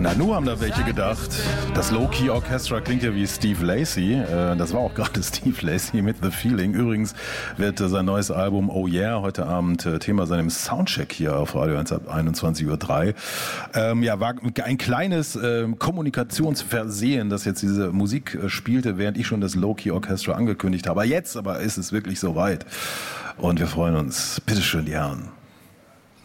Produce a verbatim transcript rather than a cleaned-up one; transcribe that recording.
Na, nur haben da welche gedacht. Das Low-Key Orchestra klingt ja wie Steve Lacy. Das war auch gerade Steve Lacy mit The Feeling. Übrigens wird sein neues Album Oh Yeah heute Abend Thema seinem Soundcheck hier auf Radio eins ab einundzwanzig Uhr drei. Ähm, ja, war ein kleines äh, Kommunikationsversehen, dass jetzt diese Musik äh, spielte, während ich schon das Low-Key Orchestra angekündigt habe. Jetzt aber ist es wirklich soweit. Und wir freuen uns. Bitteschön, die Herren.